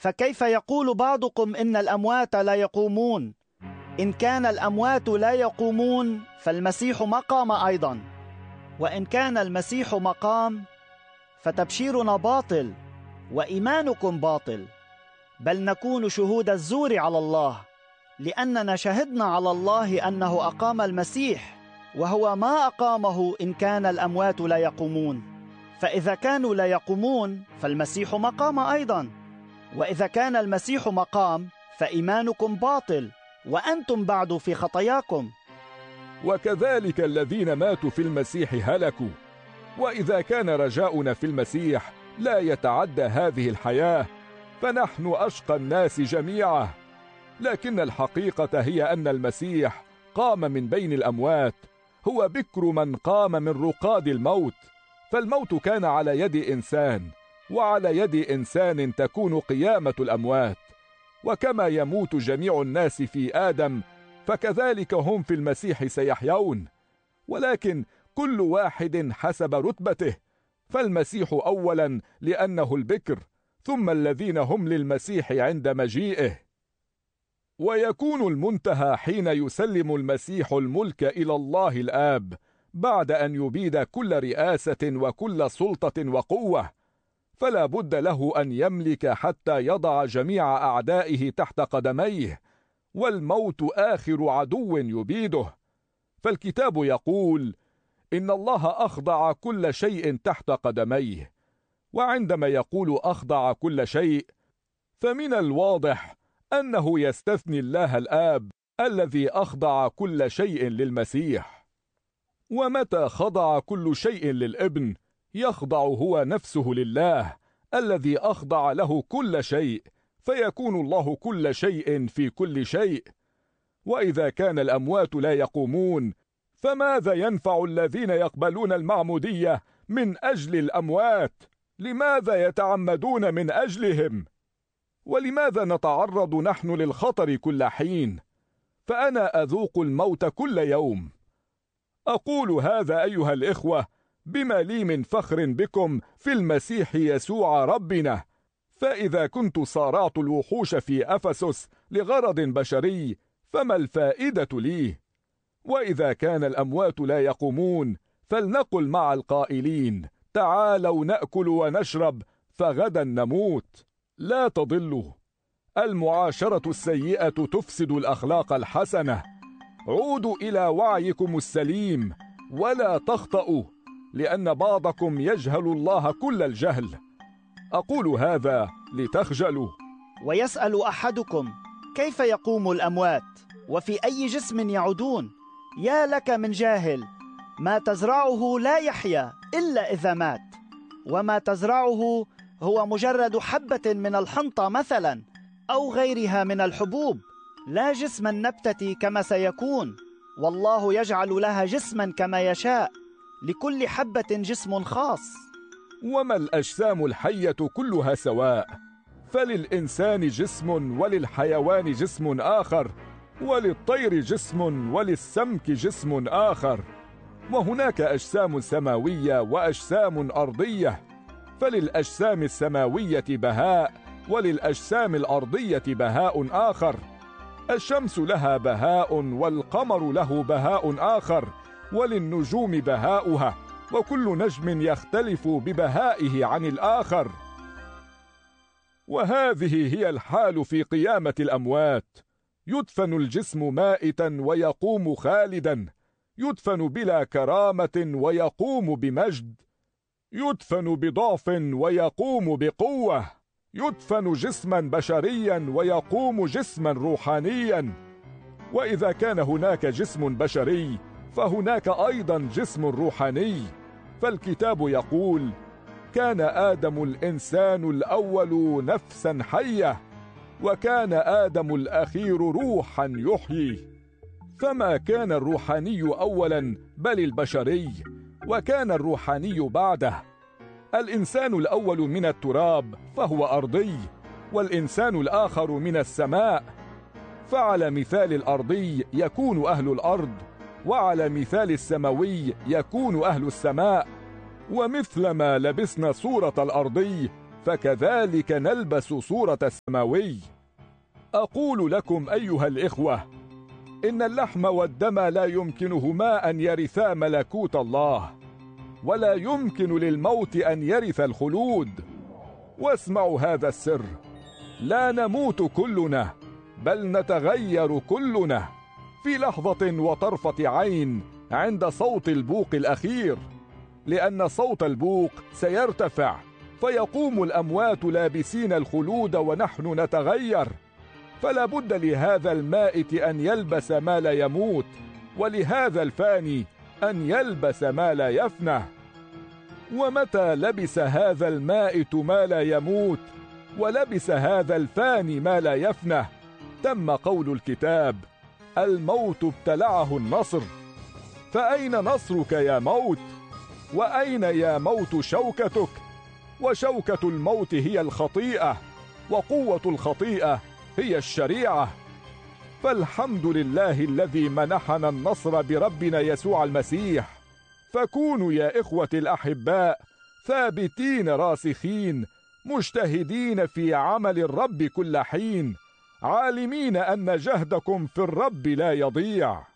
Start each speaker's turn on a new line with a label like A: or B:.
A: فكيف يقول بعضكم إن الأموات لا يقومون؟ إن كان الأموات لا يقومون فالمسيح مقام أيضا، وإن كان المسيح مقام فتبشيرنا باطل وإيمانكم باطل، بل نكون شهود الزور على الله، لأننا شهدنا على الله أنه أقام المسيح، وهو ما أقامه إن كان الأموات لا يقومون. فإذا كانوا لا يقومون فالمسيح مقام أيضا، وإذا كان المسيح مقام فإيمانكم باطل وأنتم بعد في خطاياكم.
B: وكذلك الذين ماتوا في المسيح هلكوا. وإذا كان رجاؤنا في المسيح لا يتعدى هذه الحياة، فنحن أشقى الناس جميعا. لكن الحقيقة هي أن المسيح قام من بين الأموات، هو بكر من قام من رقاد الموت. فالموت كان على يد إنسان، وعلى يد إنسان تكون قيامة الأموات. وكما يموت جميع الناس في آدم، فكذلك هم في المسيح سيحيون، ولكن كل واحد حسب رتبته. فالمسيح أولا لأنه البكر، ثم الذين هم للمسيح عند مجيئه. ويكون المنتهى حين يسلم المسيح الملك إلى الله الآب، بعد أن يبيد كل رئاسة وكل سلطة وقوة. فلا بد له أن يملك حتى يضع جميع أعدائه تحت قدميه، والموت آخر عدو يبيده. فالكتاب يقول إن الله أخضع كل شيء تحت قدميه. وعندما يقول أخضع كل شيء، فمن الواضح أنه يستثني الله الآب الذي أخضع كل شيء للمسيح. ومتى خضع كل شيء للابن، يخضع هو نفسه لله الذي أخضع له كل شيء، فيكون الله كل شيء في كل شيء. وإذا كان الأموات لا يقومون، فماذا ينفع الذين يقبلون المعمودية من أجل الأموات؟ لماذا يتعمدون من أجلهم؟ ولماذا نتعرض نحن للخطر كل حين؟ فأنا أذوق الموت كل يوم. أقول هذا أيها الإخوة بما لي من فخر بكم في المسيح يسوع ربنا. فإذا كنت صارعت الوحوش في أفسس لغرض بشري، فما الفائدة لي؟ وإذا كان الأموات لا يقومون، فلنقل مع القائلين تعالوا نأكل ونشرب، فغدا نموت. لا تضلوا. المعاشرة السيئة تفسد الأخلاق الحسنة. عودوا إلى وعيكم السليم، ولا تخطئوا، لأن بعضكم يجهل الله كل الجهل. أقول هذا لتخجلوا.
A: ويسأل أحدكم كيف يقوم الأموات؟ وفي أي جسم يعودون؟ يا لك من جاهل، ما تزرعه لا يحيا إلا إذا مات، وما تزرعه هو مجرد حبة من الحنطة مثلا، أو غيرها من الحبوب، لا جسم النبتة كما سيكون، والله يجعل لها جسما كما يشاء، لكل حبة جسم خاص.
B: وما الأجسام الحية كلها سواء، فللإنسان جسم، وللحيوان جسم آخر، وللطير جسم، وللسمك جسم آخر. وهناك أجسام سماوية وأجسام أرضية، فللأجسام السماوية بهاء، وللأجسام الأرضية بهاء آخر. الشمس لها بهاء، والقمر له بهاء آخر، وللنجوم بهاؤها، وكل نجم يختلف ببهائه عن الآخر. وهذه هي الحال في قيامة الأموات. يدفن الجسم مائتا ويقوم خالدا، يدفن بلا كرامة ويقوم بمجد، يدفن بضعف ويقوم بقوة، يدفن جسما بشريا ويقوم جسما روحانيا. وإذا كان هناك جسم بشري، فهناك أيضا جسم روحاني. فالكتاب يقول كان آدم الإنسان الأول نفسا حية، وكان آدم الأخير روحا يحيي. فما كان الروحاني أولا بل البشري، وكان الروحاني بعده. الإنسان الأول من التراب فهو أرضي، والإنسان الآخر من السماء. فعلى مثال الأرضي يكون أهل الأرض، وعلى مثال السماوي يكون أهل السماء. ومثلما لبسنا صورة الأرضي، فكذلك نلبس صورة السماوي. أقول لكم أيها الإخوة، إن اللحم والدم لا يمكنهما أن يرثا ملكوت الله، ولا يمكن للموت أن يرث الخلود. واسمعوا هذا السر: لا نموت كلنا، بل نتغير كلنا في لحظة وطرفة عين عند صوت البوق الأخير، لأن صوت البوق سيرتفع، فيقوم الأموات لابسين الخلود ونحن نتغير. فلا بد لهذا المائت أن يلبس ما لا يموت، ولهذا الفاني أن يلبس ما لا يفنى. ومتى لبس هذا المائت ما لا يموت، ولبس هذا الفاني ما لا يفنى، تم قول الكتاب: الموت ابتلعه النصر. فأين نصرك يا موت؟ وأين يا موت شوكتك؟ وشوكة الموت هي الخطيئة، وقوة الخطيئة هي الشريعة. فالحمد لله الذي منحنا النصر بربنا يسوع المسيح. فكونوا يا إخوتي الأحباء ثابتين راسخين، مجتهدين في عمل الرب كل حين، عالمين أن جهدكم في الرب لا يضيع.